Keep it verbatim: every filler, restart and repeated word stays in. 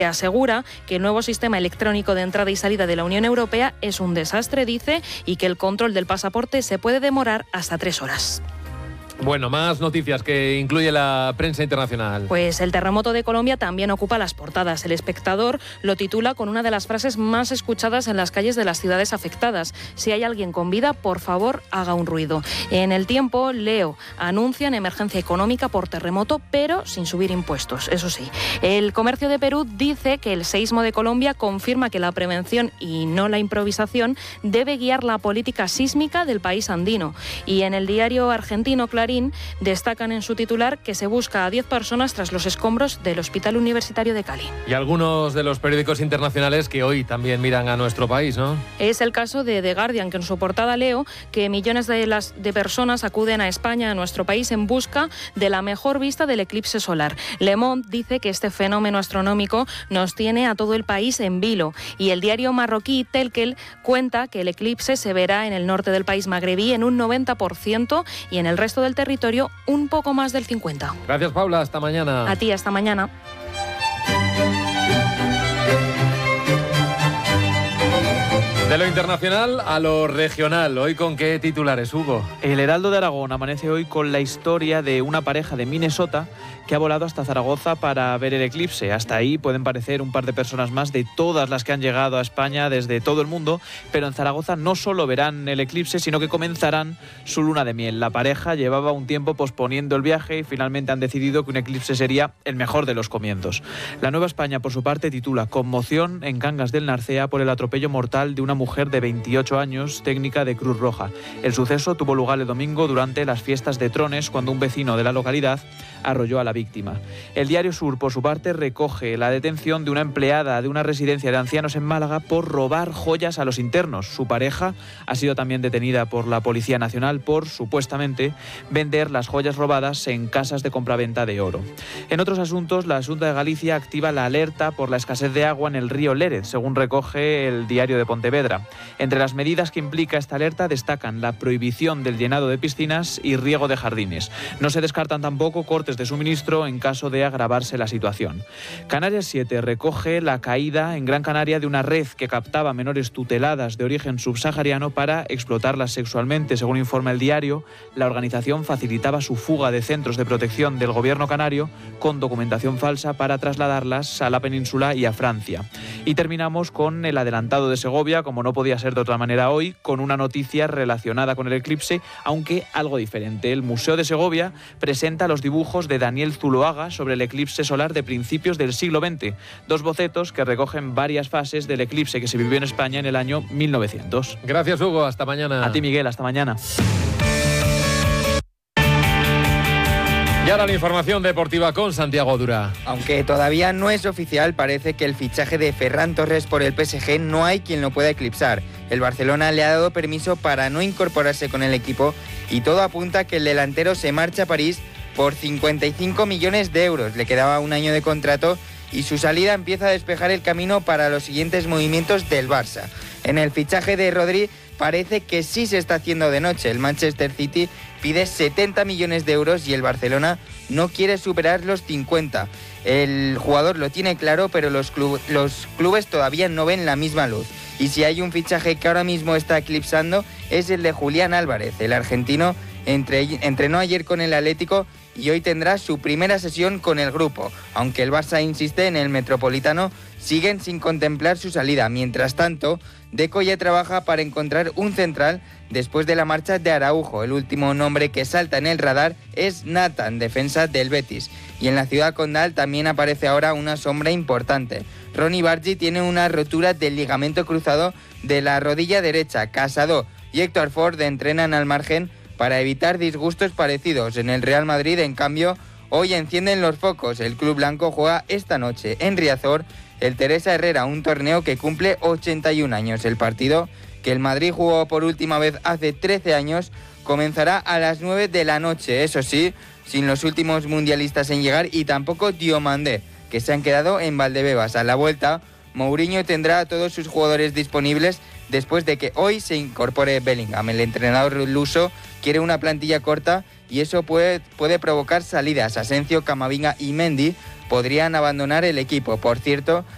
Asegura que el nuevo sistema electrónico de entrada y salida de la Unión Europea es un desastre, dice, y que el control del pasaporte se puede demorar hasta tres horas. Bueno, más noticias que incluye la prensa internacional. Pues el terremoto de Colombia también ocupa las portadas. El Espectador lo titula con una de las frases más escuchadas en las calles de las ciudades afectadas: si hay alguien con vida, por favor, haga un ruido. En El Tiempo, leo, anuncian emergencia económica por terremoto, pero sin subir impuestos, eso sí. El Comercio de Perú dice que el seísmo de Colombia confirma que la prevención y no la improvisación debe guiar la política sísmica del país andino. Y en el diario argentino Clarín destacan en su titular que se busca a diez personas tras los escombros del Hospital Universitario de Cali. Y algunos de los periódicos internacionales que hoy también miran a nuestro país, ¿no? Es el caso de The Guardian, que en su portada leo que millones de, las, de personas acuden a España, a nuestro país, en busca de la mejor vista del eclipse solar. Le Monde dice que este fenómeno astronómico nos tiene a todo el país en vilo. Y el diario marroquí Telkel cuenta que el eclipse se verá en el norte del país magrebí en un noventa por ciento y en el resto del territorio un poco más del cincuenta por ciento. Gracias, Paula. Hasta mañana. A ti, hasta mañana. De lo internacional a lo regional. ¿Hoy con qué titulares, Hugo? El Heraldo de Aragón amanece hoy con la historia de una pareja de Minnesota que ha volado hasta Zaragoza para ver el eclipse. Hasta ahí pueden parecer un par de personas más de todas las que han llegado a España desde todo el mundo, pero en Zaragoza no solo verán el eclipse, sino que comenzarán su luna de miel. La pareja llevaba un tiempo posponiendo el viaje y finalmente han decidido que un eclipse sería el mejor de los comienzos. La Nueva España, por su parte, titula Conmoción en Cangas del Narcea por el atropello mortal de una mujer de veintiocho años, técnica de Cruz Roja. El suceso tuvo lugar el domingo durante las fiestas de Trones, cuando un vecino de la localidad arrolló a la víctima. El Diario Sur, por su parte, recoge la detención de una empleada de una residencia de ancianos en Málaga por robar joyas a los internos. Su pareja ha sido también detenida por la Policía Nacional por, supuestamente, vender las joyas robadas en casas de compraventa de oro. En otros asuntos, la Xunta de Galicia activa la alerta por la escasez de agua en el río Lérez, según recoge el Diario de Pontevedra. Entre las medidas que implica esta alerta destacan la prohibición del llenado de piscinas y riego de jardines. No se descartan tampoco cortes de suministro en caso de agravarse la situación. Canarias siete recoge la caída en Gran Canaria de una red que captaba menores tuteladas de origen subsahariano para explotarlas sexualmente. Según informa el diario, la organización facilitaba su fuga de centros de protección del gobierno canario con documentación falsa para trasladarlas a la península y a Francia. Y terminamos con el adelantado de Segovia, como no podía ser de otra manera hoy, con una noticia relacionada con el eclipse, aunque algo diferente. El Museo de Segovia presenta los dibujos de Daniel Zuloaga sobre el eclipse solar de principios del siglo veinte. Dos bocetos que recogen varias fases del eclipse que se vivió en España en el año mil novecientos. Gracias, Hugo. Hasta mañana. A ti, Miguel. Hasta mañana. Y ahora la información deportiva con Santiago Dura. Aunque todavía no es oficial, parece que el fichaje de Ferran Torres por el P S G no hay quien lo pueda eclipsar. El Barcelona le ha dado permiso para no incorporarse con el equipo y todo apunta a que el delantero se marcha a París por cincuenta y cinco millones de euros. Le quedaba un año de contrato y su salida empieza a despejar el camino para los siguientes movimientos del Barça. En el fichaje de Rodri parece que sí se está haciendo de noche. El Manchester City pide setenta millones de euros y el Barcelona no quiere superar los cincuenta. El jugador lo tiene claro, pero los, club, los clubes todavía no ven la misma luz. Y si hay un fichaje que ahora mismo está eclipsando es el de Julián Álvarez. El argentino entre, entrenó ayer con el Atlético y hoy tendrá su primera sesión con el grupo. Aunque el Barça insiste en el Metropolitano, siguen sin contemplar su salida. Mientras tanto, Deco ya trabaja para encontrar un central después de la marcha de Araujo. El último nombre que salta en el radar es Nathan, defensa del Betis. Y en la ciudad condal también aparece ahora una sombra importante. Ronny Bargi tiene una rotura del ligamento cruzado de la rodilla derecha. Casado y Héctor Ford entrenan al margen para evitar disgustos parecidos. En el Real Madrid, en cambio, hoy encienden los focos. El club blanco juega esta noche en Riazor el Teresa Herrera, un torneo que cumple ochenta y un años. El partido, que el Madrid jugó por última vez hace trece años, comenzará a las nueve de la noche. Eso sí, sin los últimos mundialistas en llegar y tampoco Diomandé, que se han quedado en Valdebebas. A la vuelta, Mourinho tendrá a todos sus jugadores disponibles después de que hoy se incorpore Bellingham. El entrenador luso quiere una plantilla corta y eso puede, puede provocar salidas. Asensio, Camavinga y Mendy podrían abandonar el equipo. Por cierto,